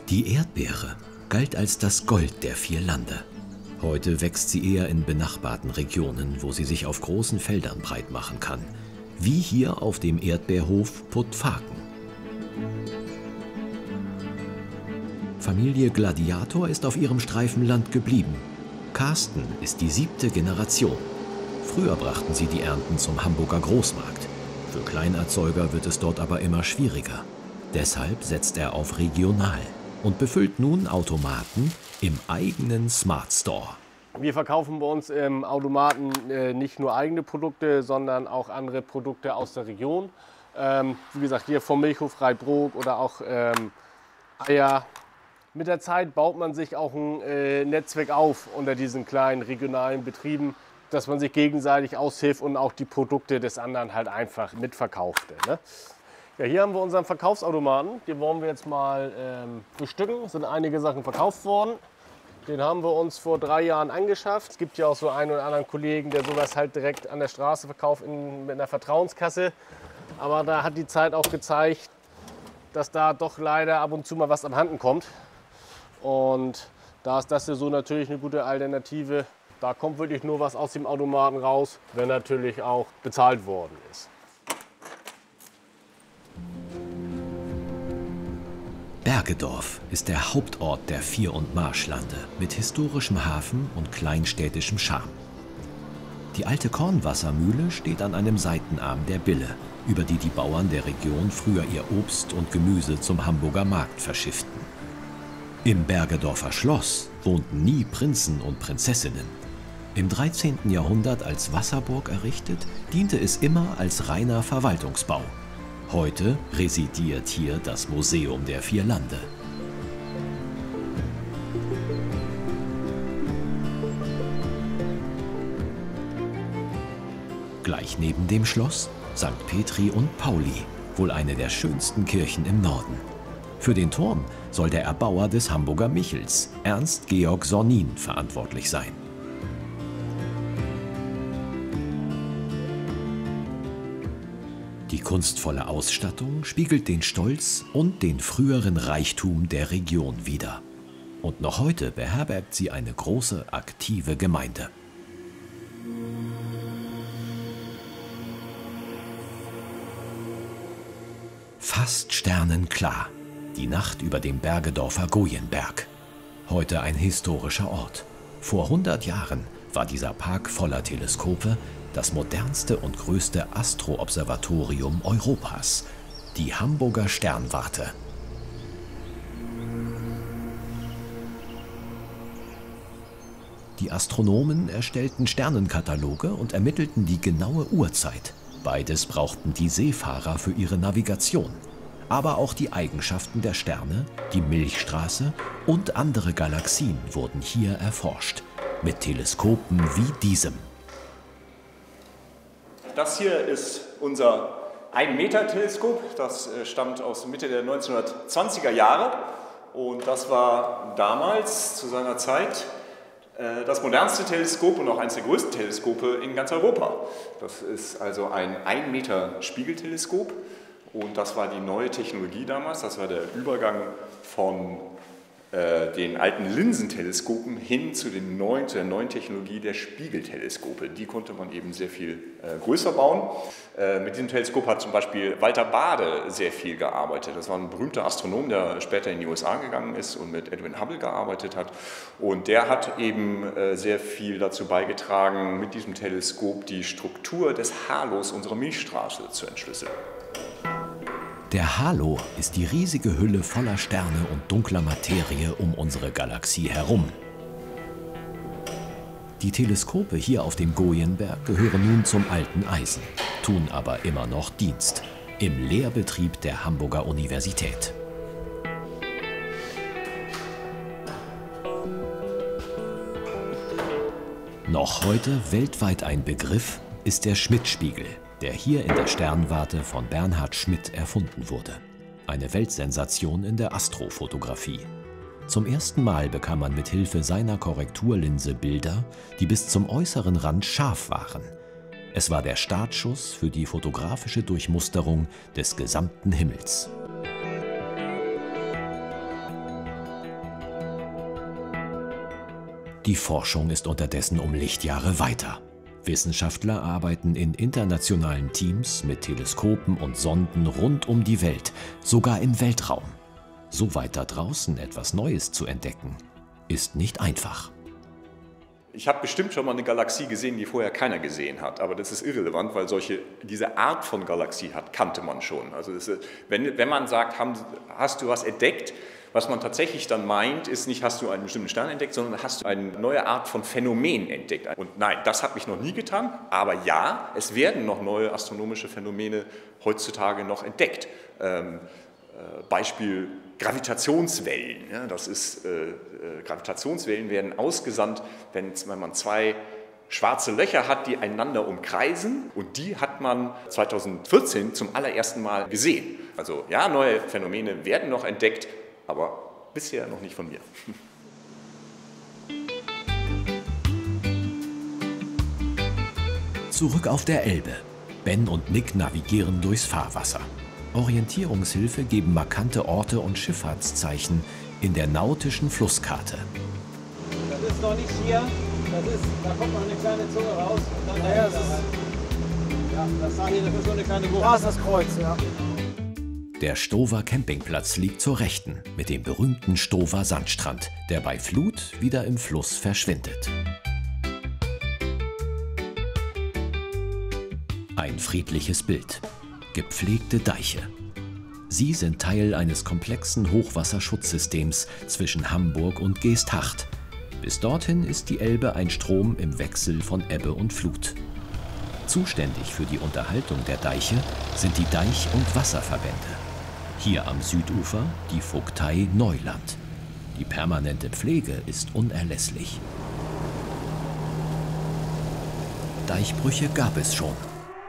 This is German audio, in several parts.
Die Erdbeere galt als das Gold der vier Lande. Heute wächst sie eher in benachbarten Regionen, wo sie sich auf großen Feldern breit machen kann. Wie hier auf dem Erdbeerhof Puttfaken. Familie Gladiator ist auf ihrem Streifen Land geblieben. Carsten ist die 7. Generation. Früher brachten sie die Ernten zum Hamburger Großmarkt. Für Kleinerzeuger wird es dort aber immer schwieriger. Deshalb setzt er auf regional und befüllt nun Automaten im eigenen Smart Store. Wir verkaufen bei uns im Automaten nicht nur eigene Produkte, sondern auch andere Produkte aus der Region. Wie gesagt, hier vom Milchhof Reibrook oder auch Eier. Mit der Zeit baut man sich auch ein Netzwerk auf unter diesen kleinen regionalen Betrieben, dass man sich gegenseitig aushilft und auch die Produkte des anderen halt einfach mitverkauft. Ne? Ja, hier haben wir unseren Verkaufsautomaten. Den wollen wir jetzt mal bestücken. Es sind einige Sachen verkauft worden. Den haben wir uns vor 3 Jahren angeschafft. Es gibt ja auch so einen oder anderen Kollegen, der sowas halt direkt an der Straße verkauft mit einer Vertrauenskasse. Aber da hat die Zeit auch gezeigt, dass da doch leider ab und zu mal was abhanden kommt. Und da ist das hier so natürlich eine gute Alternative. Da kommt wirklich nur was aus dem Automaten raus, wenn natürlich auch bezahlt worden ist. Bergedorf ist der Hauptort der Vier- und Marschlande mit historischem Hafen und kleinstädtischem Charme. Die alte Kornwassermühle steht an einem Seitenarm der Bille, über die die Bauern der Region früher ihr Obst und Gemüse zum Hamburger Markt verschifften. Im Bergedorfer Schloss wohnten nie Prinzen und Prinzessinnen. Im 13. Jahrhundert als Wasserburg errichtet, diente es immer als reiner Verwaltungsbau. Heute residiert hier das Museum der Vier Lande. Gleich neben dem Schloss St. Petri und Pauli, wohl eine der schönsten Kirchen im Norden. Für den Turm soll der Erbauer des Hamburger Michels, Ernst Georg Sornin, verantwortlich sein. Die kunstvolle Ausstattung spiegelt den Stolz und den früheren Reichtum der Region wider. Und noch heute beherbergt sie eine große, aktive Gemeinde. Fast sternenklar, die Nacht über dem Bergedorfer Goyenberg. Heute ein historischer Ort. Vor 100 Jahren war dieser Park voller Teleskope das modernste und größte Astroobservatorium Europas, die Hamburger Sternwarte. Die Astronomen erstellten Sternenkataloge und ermittelten die genaue Uhrzeit. Beides brauchten die Seefahrer für ihre Navigation. Aber auch die Eigenschaften der Sterne, die Milchstraße und andere Galaxien wurden hier erforscht. Mit Teleskopen wie diesem. Das hier ist unser 1-Meter-Teleskop. Das stammt aus Mitte der 1920er Jahre. Und das war damals, zu seiner Zeit, das modernste Teleskop und auch eines der größten Teleskope in ganz Europa. Das ist also ein 1-Meter-Spiegelteleskop. Und das war die neue Technologie damals. Das war der Übergang von den alten Linsenteleskopen hin zu der neuen Technologie der Spiegelteleskope. Die konnte man eben sehr viel größer bauen. Mit diesem Teleskop hat zum Beispiel Walter Bade sehr viel gearbeitet. Das war ein berühmter Astronom, der später in die USA gegangen ist und mit Edwin Hubble gearbeitet hat. Und der hat eben sehr viel dazu beigetragen, mit diesem Teleskop die Struktur des Halos unserer Milchstraße zu entschlüsseln. Der Halo ist die riesige Hülle voller Sterne und dunkler Materie um unsere Galaxie herum. Die Teleskope hier auf dem Goyenberg gehören nun zum alten Eisen, tun aber immer noch Dienst im Lehrbetrieb der Hamburger Universität. Noch heute weltweit ein Begriff ist der Schmidt-Spiegel, der hier in der Sternwarte von Bernhard Schmidt erfunden wurde. Eine Weltsensation in der Astrofotografie. Zum ersten Mal bekam man mit Hilfe seiner Korrekturlinse Bilder, die bis zum äußeren Rand scharf waren. Es war der Startschuss für die fotografische Durchmusterung des gesamten Himmels. Die Forschung ist unterdessen um Lichtjahre weiter. Wissenschaftler arbeiten in internationalen Teams mit Teleskopen und Sonden rund um die Welt, sogar im Weltraum. So weit da draußen etwas Neues zu entdecken, ist nicht einfach. Ich habe bestimmt schon mal eine Galaxie gesehen, die vorher keiner gesehen hat, aber das ist irrelevant, weil diese Art von Galaxie kannte man schon. Also wenn man sagt, hast du was entdeckt, was man tatsächlich dann meint, ist nicht, hast du einen bestimmten Stern entdeckt, sondern hast du eine neue Art von Phänomen entdeckt. Und nein, das habe ich noch nie getan, aber ja, es werden noch neue astronomische Phänomene heutzutage noch entdeckt. Beispiel Gravitationswellen. Ja, Gravitationswellen werden ausgesandt, wenn man zwei schwarze Löcher hat, die einander umkreisen, und die hat man 2014 zum allerersten Mal gesehen. Also ja, neue Phänomene werden noch entdeckt, aber bisher noch nicht von mir. Zurück auf der Elbe. Ben und Nick navigieren durchs Fahrwasser. Orientierungshilfe geben markante Orte und Schifffahrtszeichen in der nautischen Flusskarte. Das ist noch nicht hier, da kommt noch eine kleine Zunge raus. Und dann das ist so eine kleine Bucht. Da ist das Kreuz, ja. Der Stover Campingplatz liegt zur Rechten mit dem berühmten Stover Sandstrand, der bei Flut wieder im Fluss verschwindet. Ein friedliches Bild. Gepflegte Deiche. Sie sind Teil eines komplexen Hochwasserschutzsystems zwischen Hamburg und Geesthacht. Bis dorthin ist die Elbe ein Strom im Wechsel von Ebbe und Flut. Zuständig für die Unterhaltung der Deiche sind die Deich- und Wasserverbände. Hier am Südufer die Vogtei Neuland. Die permanente Pflege ist unerlässlich. Deichbrüche gab es schon.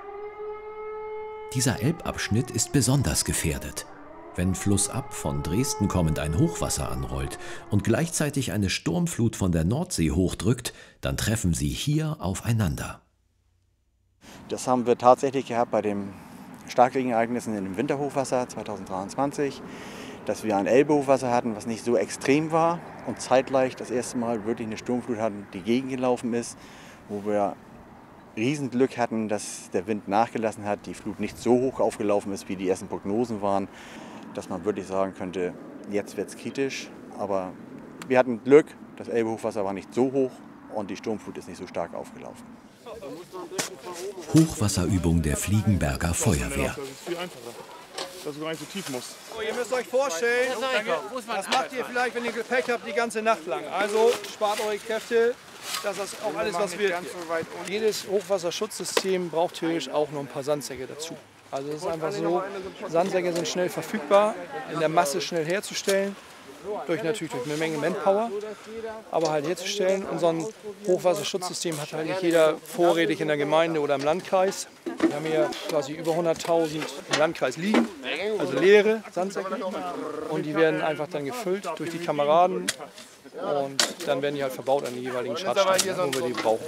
Dieser Elbabschnitt ist besonders gefährdet. Wenn flussab von Dresden kommend ein Hochwasser anrollt und gleichzeitig eine Sturmflut von der Nordsee hochdrückt, dann treffen sie hier aufeinander. Das haben wir tatsächlich gehabt bei den Starkregenereignissen in dem Winterhochwasser 2023, dass wir ein Elbehochwasser hatten, was nicht so extrem war und zeitgleich das erste Mal wirklich eine Sturmflut hatten, die gegengelaufen ist, wo wir Riesenglück hatten, dass der Wind nachgelassen hat, die Flut nicht so hoch aufgelaufen ist, wie die ersten Prognosen waren, dass man wirklich sagen könnte, jetzt wird es kritisch. Aber wir hatten Glück, das Elbehochwasser war nicht so hoch und die Sturmflut ist nicht so stark aufgelaufen. Hochwasserübung der Fliegenberger Feuerwehr. Das ist viel einfacher, dass du gar nicht so tief musst. So, ihr müsst euch vorstellen, das macht ihr vielleicht, wenn ihr Gepäck habt, die ganze Nacht lang. Also spart eure Kräfte. Das ist auch alles, was wird. Jedes Hochwasserschutzsystem braucht theoretisch auch noch ein paar Sandsäcke dazu. Also es ist einfach so, Sandsäcke sind schnell verfügbar, in der Masse schnell herzustellen, natürlich durch eine Menge Manpower, aber halt herzustellen. Und so ein Hochwasserschutzsystem hat halt nicht jeder vorrätig in der Gemeinde oder im Landkreis. Wir haben hier quasi über 100.000 im Landkreis liegen, also leere Sandsäcke. Und die werden einfach dann gefüllt durch die Kameraden. Und dann werden die halt verbaut an den jeweiligen Schadstellen, wo wir die brauchen.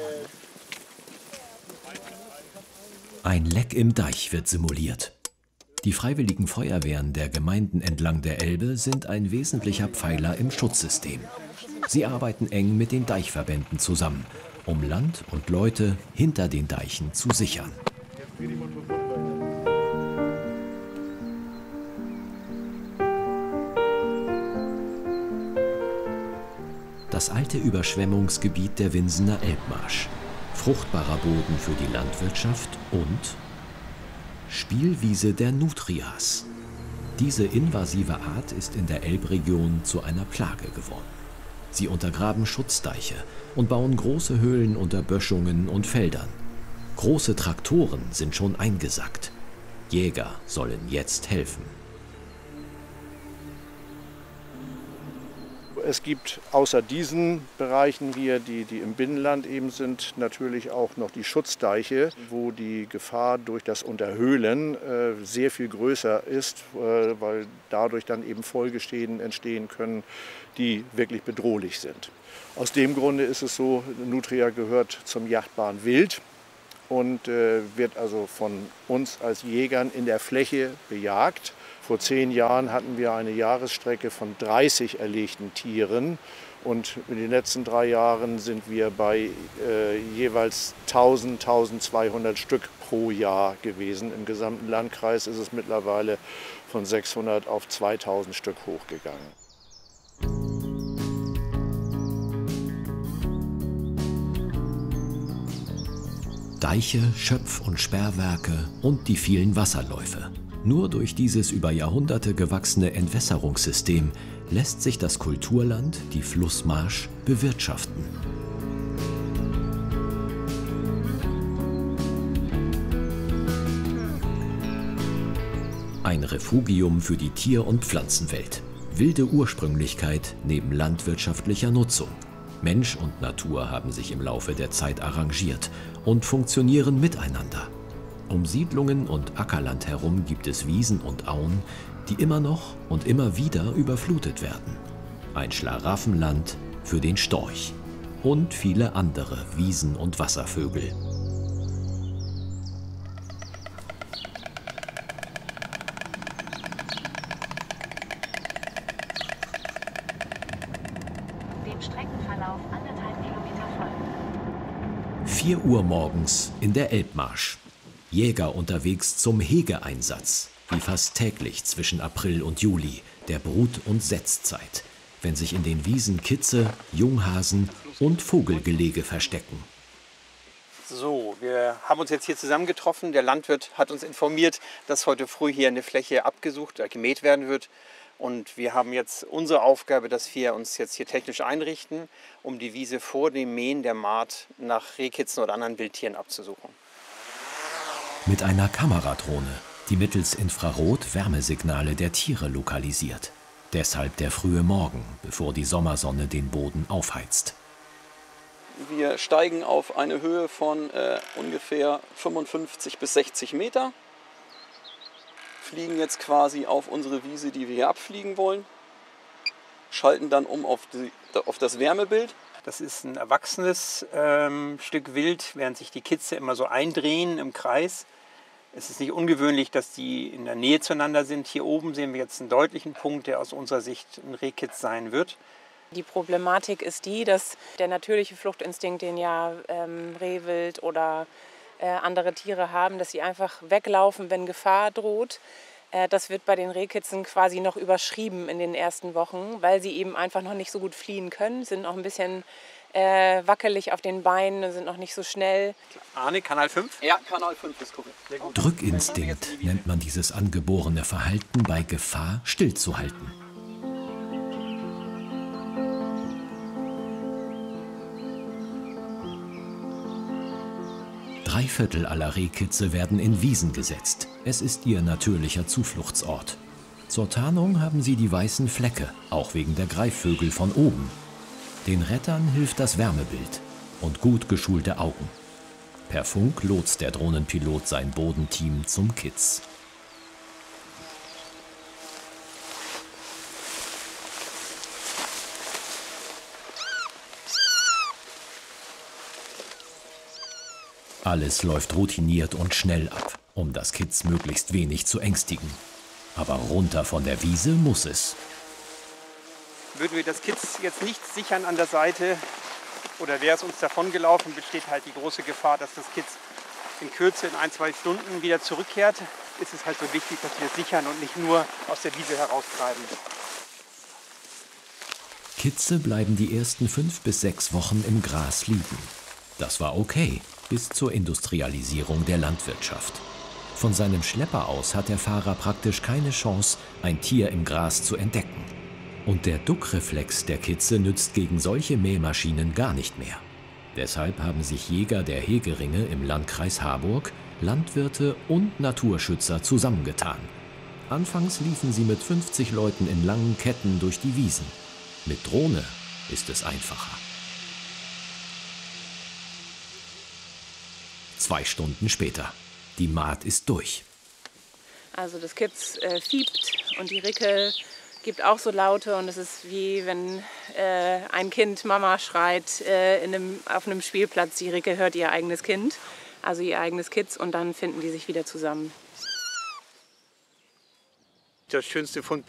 Ein Leck im Deich wird simuliert. Die freiwilligen Feuerwehren der Gemeinden entlang der Elbe sind ein wesentlicher Pfeiler im Schutzsystem. Sie arbeiten eng mit den Deichverbänden zusammen, um Land und Leute hinter den Deichen zu sichern. Das alte Überschwemmungsgebiet der Winsener Elbmarsch, fruchtbarer Boden für die Landwirtschaft und Spielwiese der Nutrias. Diese invasive Art ist in der Elbregion zu einer Plage geworden. Sie untergraben Schutzdeiche und bauen große Höhlen unter Böschungen und Feldern. Große Traktoren sind schon eingesackt. Jäger sollen jetzt helfen. Es gibt außer diesen Bereichen hier, die im Binnenland eben sind, natürlich auch noch die Schutzdeiche, wo die Gefahr durch das Unterhöhlen sehr viel größer ist, weil dadurch dann eben Folgeschäden entstehen können, die wirklich bedrohlich sind. Aus dem Grunde ist es so, Nutria gehört zum Jachtbaren Wild und wird also von uns als Jägern in der Fläche bejagt. Vor 10 Jahren hatten wir eine Jahresstrecke von 30 erlegten Tieren. Und in den letzten 3 Jahren sind wir bei jeweils 1000, 1200 Stück pro Jahr gewesen. Im gesamten Landkreis ist es mittlerweile von 600 auf 2000 Stück hochgegangen. Deiche, Schöpf- und Sperrwerke und die vielen Wasserläufe. Nur durch dieses über Jahrhunderte gewachsene Entwässerungssystem lässt sich das Kulturland, die Flussmarsch, bewirtschaften. Ein Refugium für die Tier- und Pflanzenwelt. Wilde Ursprünglichkeit neben landwirtschaftlicher Nutzung. Mensch und Natur haben sich im Laufe der Zeit arrangiert und funktionieren miteinander. Um Siedlungen und Ackerland herum gibt es Wiesen und Auen, die immer noch und immer wieder überflutet werden. Ein Schlaraffenland für den Storch und viele andere Wiesen- und Wasservögel. Dem Streckenverlauf 1,5 Kilometer folgen. 4 Uhr morgens in der Elbmarsch. Jäger unterwegs zum Hegeeinsatz, wie fast täglich zwischen April und Juli, der Brut- und Setzzeit, wenn sich in den Wiesen Kitze, Junghasen und Vogelgelege verstecken. So, wir haben uns jetzt hier zusammengetroffen. Der Landwirt hat uns informiert, dass heute früh hier eine Fläche abgesucht, gemäht werden wird. Und wir haben jetzt unsere Aufgabe, dass wir uns jetzt hier technisch einrichten, um die Wiese vor dem Mähen der Mahd nach Rehkitzen oder anderen Wildtieren abzusuchen. Mit einer Kameradrohne, die mittels Infrarot Wärmesignale der Tiere lokalisiert. Deshalb der frühe Morgen, bevor die Sommersonne den Boden aufheizt. Wir steigen auf eine Höhe von ungefähr 55 bis 60 Meter. Fliegen jetzt quasi auf unsere Wiese, die wir hier abfliegen wollen. Schalten dann um auf das Wärmebild. Das ist ein erwachsenes Stück Wild, während sich die Kitze immer so eindrehen im Kreis. Es ist nicht ungewöhnlich, dass die in der Nähe zueinander sind. Hier oben sehen wir jetzt einen deutlichen Punkt, der aus unserer Sicht ein Rehkitz sein wird. Die Problematik ist die, dass der natürliche Fluchtinstinkt, den ja Rehwild oder andere Tiere haben, dass sie einfach weglaufen, wenn Gefahr droht. Das wird bei den Rehkitzen quasi noch überschrieben in den ersten Wochen, weil sie eben einfach noch nicht so gut fliehen können, sind noch ein bisschen wackelig auf den Beinen, sind noch nicht so schnell. Arne, Kanal 5? Ja, Kanal 5 ist korrekt. Drückinstinkt nennt man dieses angeborene Verhalten, bei Gefahr stillzuhalten. Drei Viertel aller Rehkitze werden in Wiesen gesetzt. Es ist ihr natürlicher Zufluchtsort. Zur Tarnung haben sie die weißen Flecke, auch wegen der Greifvögel von oben. Den Rettern hilft das Wärmebild und gut geschulte Augen. Per Funk lotst der Drohnenpilot sein Bodenteam zum Kitz. Alles läuft routiniert und schnell ab, um das Kitz möglichst wenig zu ängstigen. Aber runter von der Wiese muss es. Würden wir das Kitz jetzt nicht sichern an der Seite oder wäre es uns davongelaufen, besteht halt die große Gefahr, dass das Kitz in Kürze in 1-2 Stunden wieder zurückkehrt. Ist es halt so wichtig, dass wir es sichern und nicht nur aus der Wiese heraustreiben. Kitze bleiben die ersten 5 bis 6 Wochen im Gras liegen. Das war okay, bis zur Industrialisierung der Landwirtschaft. Von seinem Schlepper aus hat der Fahrer praktisch keine Chance, ein Tier im Gras zu entdecken. Und der Duckreflex der Kitze nützt gegen solche Mähmaschinen gar nicht mehr. Deshalb haben sich Jäger der Hegeringe im Landkreis Harburg, Landwirte und Naturschützer zusammengetan. Anfangs liefen sie mit 50 Leuten in langen Ketten durch die Wiesen. Mit Drohne ist es einfacher. 2 Stunden später. Die Mahd ist durch. Also das Kitz fiebt und die Ricke gibt auch so Laute und es ist wie wenn ein Kind Mama schreit auf einem Spielplatz. Die Ricke hört ihr eigenes Kind. also ihr eigenes Kitz, und dann finden die sich wieder zusammen. Das schönste Fundbild